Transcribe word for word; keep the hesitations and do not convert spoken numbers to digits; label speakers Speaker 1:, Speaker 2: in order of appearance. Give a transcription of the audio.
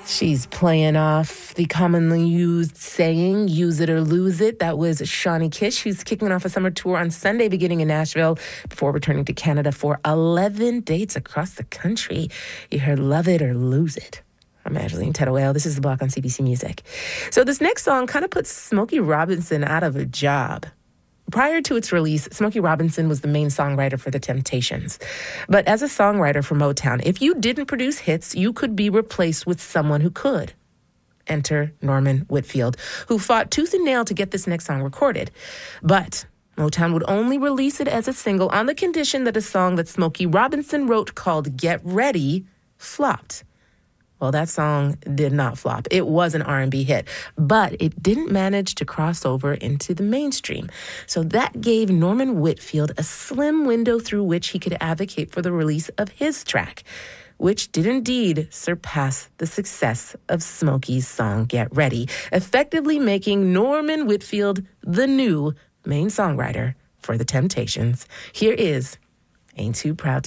Speaker 1: She's playing off the commonly used saying, use it or lose it. That was Shawnee Kish, who's kicking off a summer tour on Sunday beginning in Nashville before returning to Canada for eleven dates across the country. You heard Love It or Lose It. I'm Angeline Tedoel. This is The Block on C B C Music. So this next song kind of puts Smokey Robinson out of a job. Prior to its release, Smokey Robinson was the main songwriter for The Temptations. But as a songwriter for Motown, if you didn't produce hits, you could be replaced with someone who could. Enter Norman Whitfield, who fought tooth and nail to get this next song recorded. But Motown would only release it as a single on the condition that a song that Smokey Robinson wrote called Get Ready flopped. Well, that song did not flop. It was an R and B hit, but it didn't manage to cross over into the mainstream. So that gave Norman Whitfield a slim window through which he could advocate for the release of his track, which did indeed surpass the success of Smokey's song Get Ready, effectively making Norman Whitfield the new main songwriter for The Temptations. Here is Ain't Too Proud to